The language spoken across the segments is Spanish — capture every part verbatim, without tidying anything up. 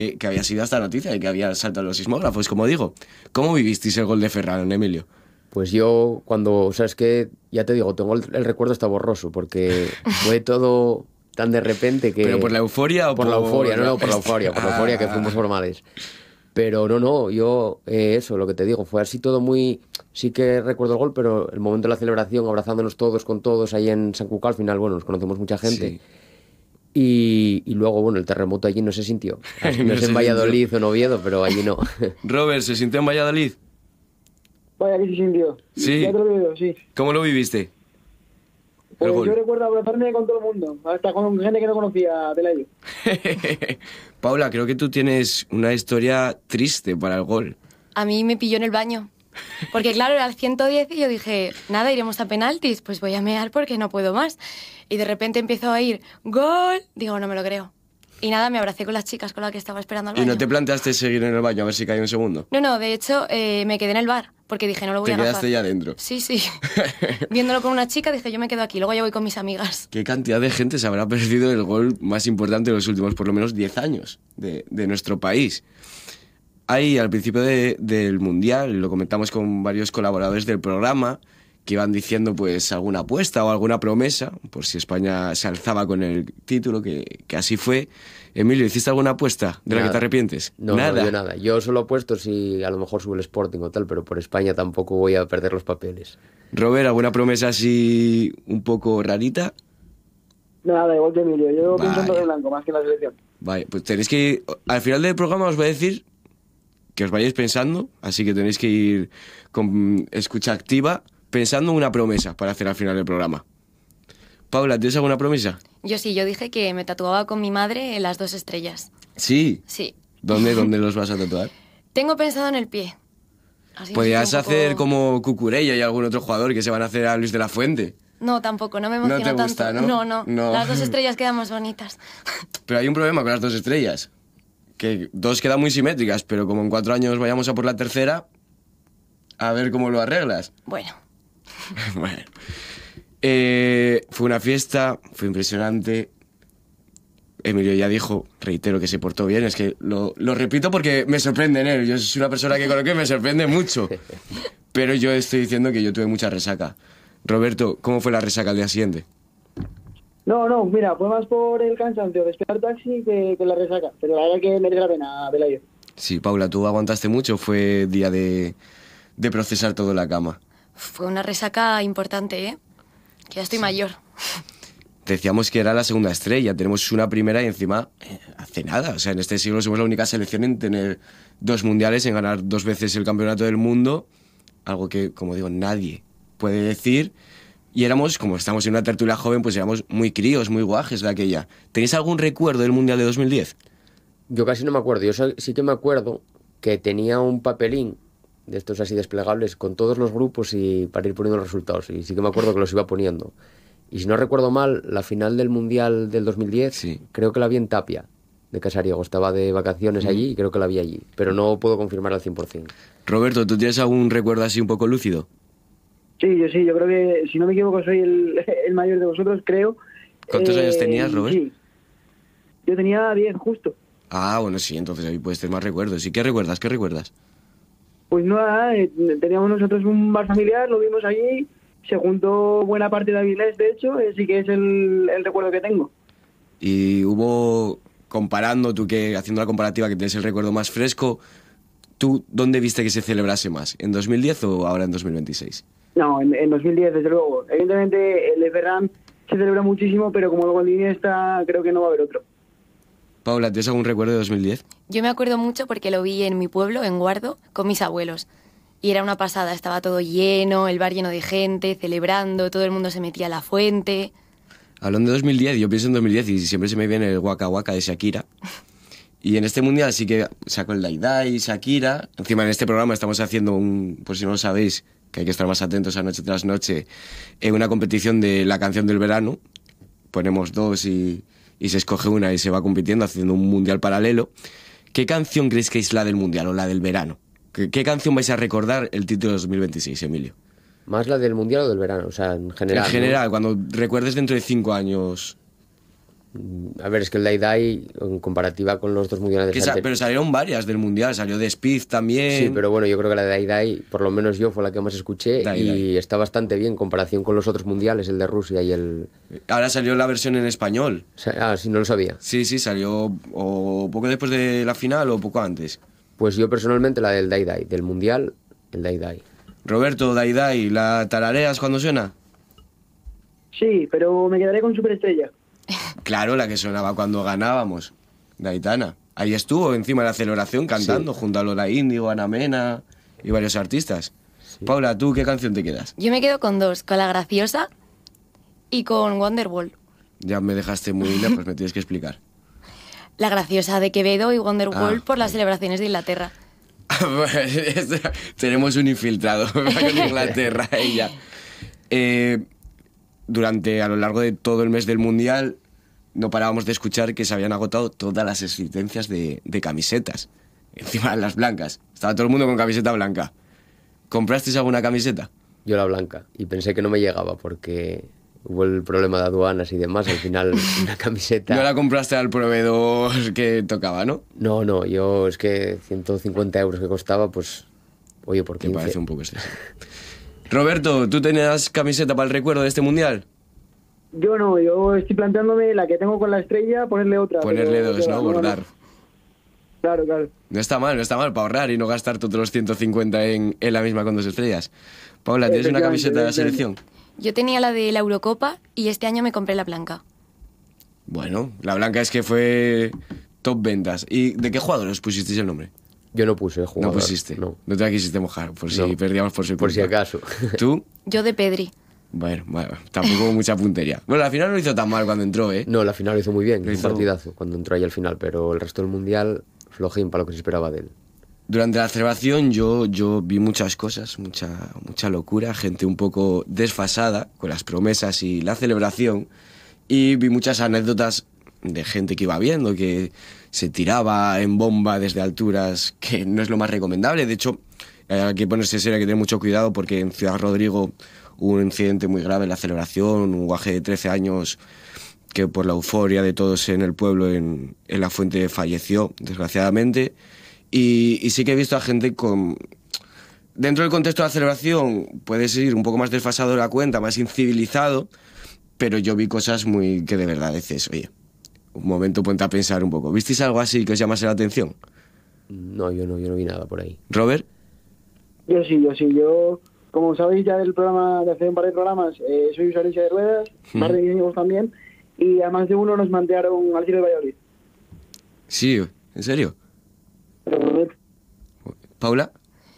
que, que había sido esta noticia y que había saltado los sismógrafos, como digo. ¿Cómo vivisteis el gol de Ferran, Emilio? Pues yo cuando, o sea, es que ya te digo, tengo el, el recuerdo está borroso porque fue todo tan de repente que... ¿Pero por la euforia o por... por la euforia, no, no, por la euforia, por la euforia que Ah. fuimos formales. Pero no, no, yo, eh, eso, lo que te digo, fue así todo muy... Sí que recuerdo el gol, pero el momento de la celebración, abrazándonos todos con todos ahí en San Cuca, al final, bueno, nos conocemos mucha gente. Sí. Y, y luego, bueno, el terremoto allí no se sintió. No, No sé se en Valladolid sintió. o en Oviedo, pero allí no. Robert, ¿se sintió en Valladolid? Vaya, que se sintió. Sí. Ya te lo digo, sí. ¿Cómo lo viviste? Pues El gol. yo recuerdo abrazarme con todo el mundo, hasta con gente que no conocía a Pelayo. Paula, creo que tú tienes una historia triste para el gol. A mí me pilló en el baño. Porque claro, era el ciento diez y yo dije, nada, iremos a penaltis, pues voy a mear porque no puedo más. Y de repente empezó a ir, ¡gol! Digo, no me lo creo. Y nada, me abracé con las chicas con las que estaba esperando al ¿Y baño. no te planteaste seguir en el baño a ver si cae un segundo? No, no, de hecho, eh, me quedé en el bar, porque dije, no lo voy Te a gafar. quedaste ya dentro. Sí, sí. Viéndolo con una chica, dije, yo me quedo aquí, luego ya voy con mis amigas. ¿Qué cantidad de gente se habrá perdido el gol más importante de los últimos por lo menos diez años de, de nuestro país? Ahí, al principio de- del Mundial, lo comentamos con varios colaboradores del programa, que iban diciendo pues alguna apuesta o alguna promesa, por si España se alzaba con el título, que, que así fue. Emilio, ¿hiciste alguna apuesta de la que Nada. te arrepientes? No, Nada. no, yo nada. Yo solo he puesto si a lo mejor sube el Sporting o tal, pero por España tampoco voy a perder los papeles. Robert, ¿alguna promesa así un poco rarita? Nada, igual que Emilio. Yo Vaya. pienso en todo en blanco, más que en la selección. Vale, pues tenéis que ir... Al final del programa os voy a decir que os vayáis pensando, así que tenéis que ir con escucha activa, pensando en una promesa para hacer al final del programa. Paula, ¿tienes alguna promesa? Yo sí, yo dije que me tatuaba con mi madre las dos estrellas. Sí. Sí. ¿Dónde, dónde los vas a tatuar? Tengo pensado en el pie. Así Podrías un poco- hacer como Cucurella y algún otro jugador que se van a hacer a Luis de la Fuente. No, tampoco, no me No emociona te gusta, tanto. ¿no? No, no, No. Las dos estrellas quedan más bonitas. Pero hay un problema con las dos estrellas. Que dos quedan muy simétricas, pero como en cuatro años vayamos a por la tercera, a ver cómo lo arreglas. Bueno, Bueno. Eh, fue una fiesta, fue impresionante. Emilio ya dijo, reitero, que se portó bien. Es que lo, lo repito porque me sorprende en él. Yo soy una persona que con lo que me sorprende mucho. Pero yo estoy diciendo que yo tuve mucha resaca. Roberto, ¿cómo fue la resaca al día siguiente? No, no, mira, fue más por el cansancio de esperar taxi que, que la resaca. Pero la verdad que merece la pena, Pelayo. Sí, Paula, ¿tú aguantaste mucho? Fue día de, de procesar todo en la cama. fue una resaca importante, ¿eh? Que ya estoy mayor. Decíamos que era la segunda estrella, tenemos una primera y encima eh, hace nada. O sea, en este siglo somos la única selección en tener dos mundiales, en ganar dos veces el campeonato del mundo, algo que, como digo, nadie puede decir. Y éramos, como estamos en una tertulia joven, pues éramos muy críos, muy guajes de aquella. ¿Tenéis algún recuerdo del Mundial de dos mil diez? Yo casi no me acuerdo. Yo so- sí que me acuerdo que tenía un papelín de estos así desplegables con todos los grupos y para ir poniendo los resultados. Y sí que me acuerdo que los iba poniendo. Y si no recuerdo mal, la final del Mundial del dos mil diez, Sí. creo que la vi en Tapia, de Casariego. Estaba de vacaciones allí y creo que la vi allí. Pero no puedo confirmar al cien por ciento. Roberto, ¿tú tienes algún recuerdo así un poco lúcido? Sí, yo sí, yo creo que, si no me equivoco, soy el, el mayor de vosotros, creo. ¿Cuántos años tenías, Robert? Sí. Yo tenía diez, justo. Ah, bueno, sí, entonces ahí puedes tener más recuerdos. ¿Y qué recuerdas? ¿Qué recuerdas? Pues nada, eh, teníamos nosotros un bar familiar, lo vimos allí, se juntó buena parte de Avilés, de hecho, eh, sí que es el, el recuerdo que tengo. Y hubo, comparando, tú que haciendo la comparativa que tienes el recuerdo más fresco, ¿tú dónde viste que se celebrase más? ¿En dos mil diez o ahora en dos mil veintiséis? No, en, en dos mil diez, desde luego. Evidentemente, el de Ferran se celebra muchísimo, pero como luego en línea está, creo que no va a haber otro. Paula, ¿tienes algún recuerdo de dos mil diez? Yo me acuerdo mucho porque lo vi en mi pueblo, en Guardo, con mis abuelos. Y era una pasada, estaba todo lleno, el bar lleno de gente, celebrando, todo el mundo se metía a la fuente. Hablando de dos mil diez, yo pienso en dos mil diez y siempre se me viene el Waka Waka de Shakira. Y en este mundial sí que sacó el Dai Dai, Shakira. Encima en este programa estamos haciendo un, por si no lo sabéis, que hay que estar más atentos a noche tras noche, en una competición de la canción del verano. Ponemos dos y, y se escoge una y se va compitiendo haciendo un mundial paralelo. ¿Qué canción creéis que es la del mundial o la del verano? ¿Qué, qué canción vais a recordar el título de dos mil veintiséis, Emilio? ¿Más la del Mundial o del verano? O sea, en general. En ¿no? general, cuando recuerdes dentro de cinco años. A ver, es que el Dai Dai, en comparativa con los dos mundiales Que de sa- Sartre- pero salieron varias del mundial, salió de Speed también. Sí, pero bueno, yo creo que la de Dai Dai, por lo menos yo, fue la que más escuché Dai y Dai. está bastante bien en comparación con los otros mundiales, el de Rusia y el... Ahora salió la versión en español. o sea, ah, sí, no lo sabía. Sí, sí, salió o poco después de la final o poco antes. Pues yo personalmente la del Dai Dai, del mundial, el Dai Dai. Roberto, Dai Dai, ¿la tarareas cuando suena? Sí, pero me quedaré con Superestrella. Claro, la que sonaba cuando ganábamos, de Aitana. Ahí estuvo, encima de la celebración, cantando, junto a Lola Índigo, Ana Mena y varios artistas. Paula, ¿tú qué canción te quedas? Yo me quedo con dos, con La Graciosa y con Wonderwall. Ya me dejaste muy lejos, me tienes que explicar. La Graciosa de Quevedo y Wonderwall Ah, por las celebraciones de Inglaterra. Tenemos un infiltrado con Inglaterra, ella. Eh, durante, a lo largo de todo el mes del Mundial, no parábamos de escuchar que se habían agotado todas las existencias de, de camisetas. Encima las blancas. Estaba todo el mundo con camiseta blanca. ¿Comprasteis alguna camiseta? Yo la blanca. Y pensé que no me llegaba porque hubo el problema de aduanas y demás. Al final, una camiseta... No la compraste al proveedor que tocaba, ¿no? No, no, yo es que ciento cincuenta euros que costaba, pues... Oye, por Que quince. parece un poco excesivo. Roberto, ¿tú tenías camiseta para el recuerdo de este Mundial? Yo no, yo estoy planteándome la que tengo con la estrella, ponerle otra. Ponerle pero- dos, pero ¿no? Bordar. Claro, claro. No está mal, no está mal para ahorrar y no gastar todos los ciento cincuenta en, en la misma con dos estrellas. Paula, ¿tienes una Efectivamente, camiseta de la efectivamente. selección? Yo tenía la de la Eurocopa y este año me compré la blanca. Bueno, la blanca es que fue top ventas. ¿Y de qué jugador os pusisteis el nombre? Yo no puse jugador. No pusiste. No, No te la quisiste mojar, por si No. perdíamos por su por si culpa. acaso. ¿Tú? Yo de Pedri. Bueno, bueno, tampoco mucha puntería. Bueno, al final no lo hizo tan mal cuando entró, ¿eh? No, la final lo hizo muy bien, Lo un hizo- partidazo cuando entró ahí al final, pero el resto del mundial, flojín para lo que se esperaba de él. Durante la celebración yo, yo vi muchas cosas, mucha, mucha locura, gente un poco desfasada con las promesas y la celebración, y vi muchas anécdotas de gente que iba viendo, que se tiraba en bomba desde alturas, que no es lo más recomendable. De hecho, hay que ponerse serio, hay que tener mucho cuidado porque en Ciudad Rodrigo hubo un incidente muy grave en la celebración, un guaje de trece años que por la euforia de todos en el pueblo, en, en la fuente, falleció, desgraciadamente. Y, y sí que he visto a gente con... Dentro del contexto de la celebración puedes ir un poco más desfasado de la cuenta, más incivilizado, pero yo vi cosas muy que de verdad dices, oye, un momento ponte a pensar un poco. ¿Visteis algo así que os llamase la atención? No, yo no, yo no vi nada por ahí. ¿Robert? Yo sí, yo sí. Yo, como sabéis ya del programa, de hace un par de programas, eh, soy usuario de silla de ruedas, un par de mis amigos también, y a más de uno nos mantearon al Ciro de Valladolid. Sí, ¿en serio? Pero, ¿Paula?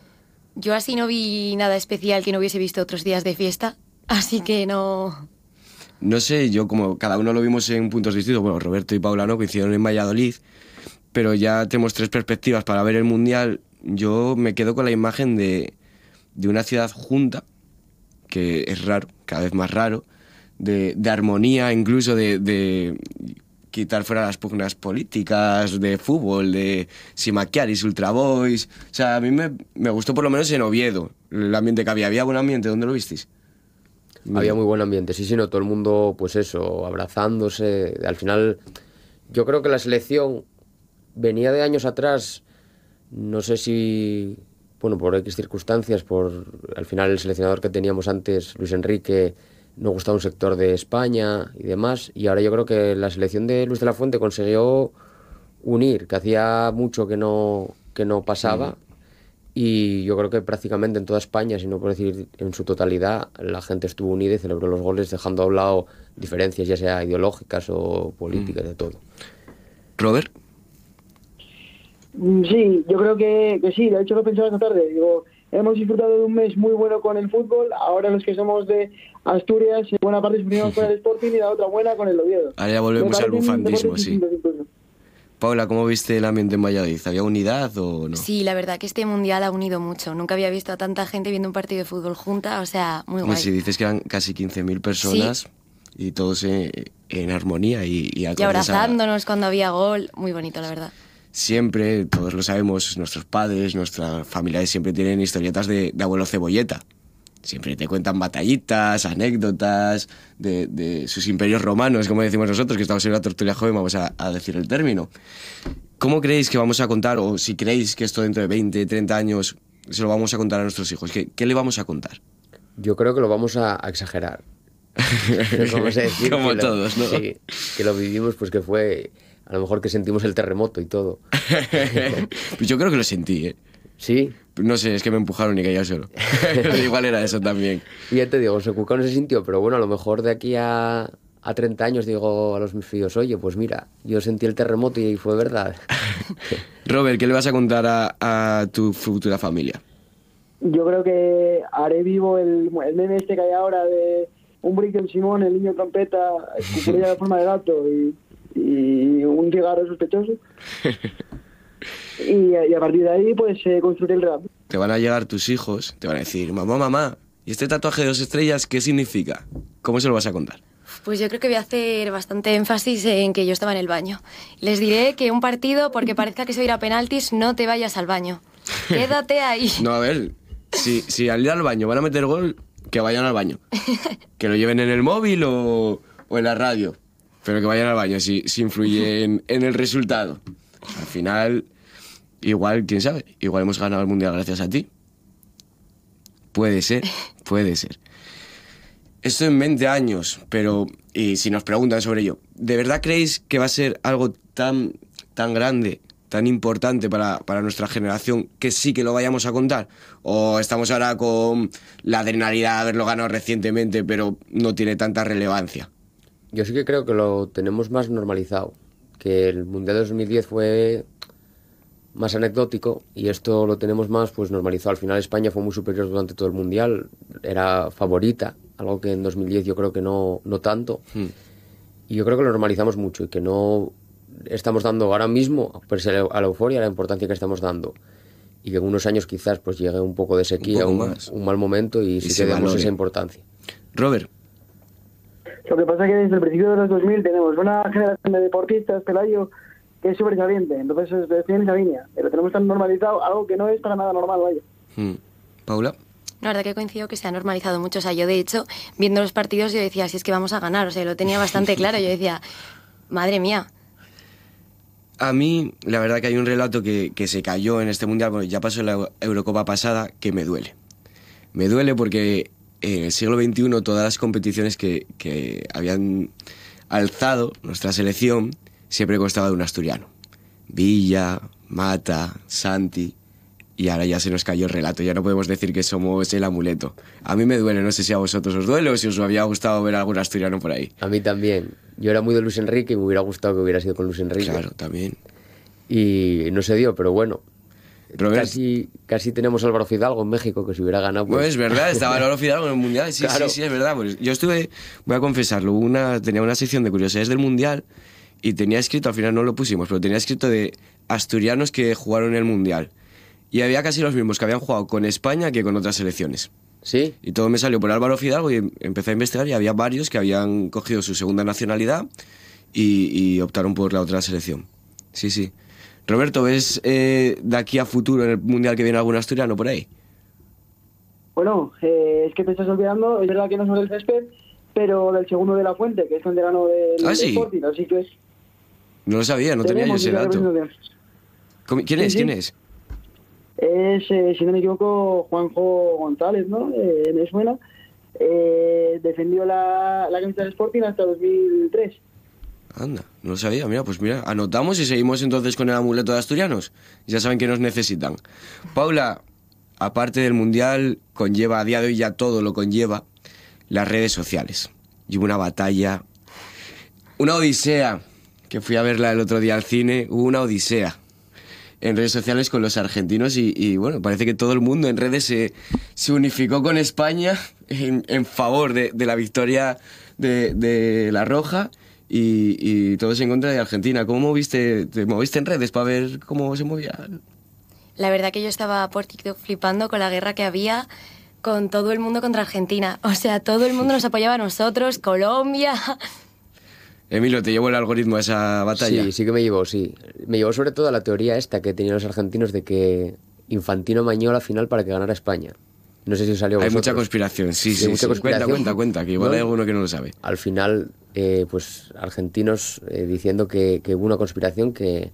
Yo así no vi nada especial que no hubiese visto otros días de fiesta, así que no... No sé, yo como cada uno lo vimos en puntos distintos, bueno, Roberto y Paula no coincidieron en Valladolid, pero ya tenemos tres perspectivas para ver el Mundial. Yo me quedo con la imagen de, de una ciudad junta, que es raro, cada vez más raro, de, de armonía, incluso de, de quitar fuera las pugnas políticas, de fútbol, de Simaquiaris, Ultra Boys. O sea, a mí me, me gustó por lo menos en Oviedo, el ambiente que había. ¿Había buen ambiente? ¿Dónde lo visteis? Había muy buen ambiente, sí, sí, no, todo el mundo, pues eso, abrazándose. Al final, yo creo que la selección venía de años atrás, no sé si, bueno, por X circunstancias, por al final el seleccionador que teníamos antes, Luis Enrique, no gustaba un sector de España y demás, y ahora yo creo que la selección de Luis de la Fuente consiguió unir, que hacía mucho que no, que no pasaba. Mm. Y yo creo que prácticamente en toda España, si no por decir en su totalidad, la gente estuvo unida y celebró los goles dejando a un lado diferencias, ya sea ideológicas o políticas, mm. de todo. ¿Robert? Sí, yo creo que, que sí, de hecho lo pensaba esta tarde. Digo, hemos disfrutado de un mes muy bueno con el fútbol, ahora los que somos de Asturias, buena parte sufrimos con el Sporting y la otra buena con el Oviedo. Ahora ya volvemos al bufandismo, sí. Incluso. Paula, ¿cómo viste el ambiente en Valladolid? ¿Había unidad o no? Sí, la verdad que este mundial ha unido mucho. Nunca había visto a tanta gente viendo un partido de fútbol junta, o sea, muy guay. Pues si dices que eran casi quince mil personas, sí. Y todos en, en armonía y Y, y abrazándonos a... cuando había gol, muy bonito, la verdad. Siempre, todos lo sabemos, nuestros padres, nuestras familiares siempre tienen historietas de, de abuelo Cebolleta. siempre te cuentan batallitas, anécdotas de, de sus imperios romanos, como decimos nosotros, que estamos en una tertulia joven, vamos a, a decir el término. ¿Cómo creéis que vamos a contar, o si creéis que esto dentro de veinte, treinta años se lo vamos a contar a nuestros hijos? ¿Qué, qué le vamos a contar? Yo creo que lo vamos a, a exagerar. Vamos a decir Como que lo- todos, ¿no? Sí, que lo vivimos, pues que fue, a lo mejor que sentimos el terremoto y todo. Pues yo creo que lo sentí, ¿eh? Sí, No sé, es que me empujaron y caía solo. Igual era eso también. y ya te digo, se Cucao no se sintió, pero bueno, a lo mejor de aquí a, a treinta años digo a los mis fíos, oye, pues mira, yo sentí el terremoto y fue verdad. Robert, ¿qué le vas a contar a, a tu futura familia? Yo creo que haré vivo el, el meme este que hay ahora de un Brickell Simón, el niño trompeta, cucurilla de forma de gato y, y un cigarro sospechoso. Y, y a partir de ahí, pues, eh, construir el rap. Te van a llegar tus hijos, te van a decir, mamá, mamá, ¿y este tatuaje de dos estrellas qué significa? ¿Cómo se lo vas a contar? Pues yo creo que voy a hacer bastante énfasis en que yo estaba en el baño. Les diré que un partido, porque parezca que se va a ir a penaltis, no te vayas al baño. Quédate ahí. No, a ver, si, si al ir al baño van a meter gol, que vayan al baño. Que lo lleven en el móvil o, o en la radio. Pero que vayan al baño, si, si influye en, en el resultado. Al final, igual, quién sabe, igual hemos ganado el Mundial gracias a ti. Puede ser, puede ser. Esto en veinte años, pero, y si nos preguntan sobre ello, ¿de verdad creéis que va a ser algo tan, tan grande, tan importante para, para nuestra generación, que sí que lo vayamos a contar? ¿O estamos ahora con la adrenalina de haberlo ganado recientemente, pero no tiene tanta relevancia? Yo sí que creo que lo tenemos más normalizado, que el Mundial de dos mil diez fue más anecdótico y esto lo tenemos más pues normalizado. Al final España fue muy superior durante todo el Mundial, era favorita, algo que en dos mil diez yo creo que no, no tanto. Hmm. Y yo creo que lo normalizamos mucho y que no estamos dando ahora mismo pues, a la euforia la importancia que estamos dando. Y que en unos años quizás pues llegue un poco de sequía, Un un, poco más. un mal momento y, Y sí se que demos valore. esa importancia. Robert, Lo que pasa es que desde el principio de los dos mil tenemos una generación de deportistas, Pelayo, que es sobresaliente. Entonces, estoy en esa línea. Pero tenemos tan normalizado algo que no es para nada normal, vaya. hmm. Paula, La verdad que coincido que se ha normalizado mucho. O sea, yo de hecho, viendo los partidos, yo decía, si es que vamos a ganar. O sea, lo tenía bastante claro. Yo decía, madre mía. a mí la verdad que hay un relato que, que se cayó en este Mundial, bueno, ya pasó en la Eurocopa pasada, que me duele. Me duele porque en el siglo veintiuno todas las competiciones que, que habían alzado nuestra selección siempre constaba de un asturiano. Villa, Mata, Santi, y ahora ya se nos cayó el relato, ya no podemos decir que somos el amuleto. A mí me duele, no sé si a vosotros os duele o si os había gustado ver algún asturiano por ahí. A mí también. Yo era muy de Luis Enrique y me hubiera gustado que hubiera sido con Luis Enrique. Claro, también. Y no se dio, pero bueno. Robert. Casi, casi tenemos a Álvaro Fidalgo en México, que si hubiera ganado... Pues Pues, es verdad, estaba Álvaro Fidalgo en el Mundial, sí, Claro. sí, sí, es verdad. Pues yo estuve, voy a confesarlo, una, tenía una sección de curiosidades del Mundial y tenía escrito, al final no lo pusimos, pero tenía escrito de asturianos que jugaron en el Mundial. Y había casi los mismos que habían jugado con España que con otras selecciones. ¿Sí? Y todo me salió por Álvaro Fidalgo y em- empecé a investigar y había varios que habían cogido su segunda nacionalidad y, y optaron por la otra selección. Sí, sí. Roberto, ¿ves eh, de aquí a futuro en el Mundial que viene algún asturiano por ahí? Bueno, eh, es que te estás olvidando, es verdad que no sobre el césped, pero del segundo de la Fuente, que es canterano del Ah, ¿sí? Sporting, así que No lo sabía, no tenía yo tenemos ese esa dato. representación. ¿Cómo- ¿Quién Sí, es? sí. ¿Quién es? Es, eh, si no me equivoco, Juanjo González, ¿no? Eh, me suena. Eh, defendió la, la camiseta del Sporting hasta dos mil tres. Anda, no lo sabía. Mira, pues mira, anotamos y seguimos entonces con el amuleto de asturianos. Ya saben que nos necesitan. Paula, aparte del Mundial, conlleva, a día de hoy ya todo lo conlleva, las redes sociales. Y hubo una batalla, una odisea, que fui a verla el otro día al cine, hubo una odisea en redes sociales con los argentinos y, y, bueno, parece que todo el mundo en redes se, se unificó con España en, en favor de, de la victoria de, de la Roja y, y todos en contra de Argentina. ¿Cómo moviste, te moviste en redes para ver cómo se movía? La verdad que yo estaba por TikTok flipando con la guerra que había con todo el mundo contra Argentina. O sea, todo el mundo nos apoyaba a nosotros, Colombia. Emilio, ¿te llevó el algoritmo a esa batalla? Sí, sí que me llevó, sí. Me llevó sobre todo a la teoría esta que tenían los argentinos de que Infantino mañó la final para que ganara España. No sé si os salió a Hay vosotros. mucha conspiración, sí, Sí, sí. mucha sí. conspiración. Cuenta, cuenta, cuenta, que igual No. hay alguno que no lo sabe. Al final, eh, pues argentinos eh, diciendo que, que hubo una conspiración que,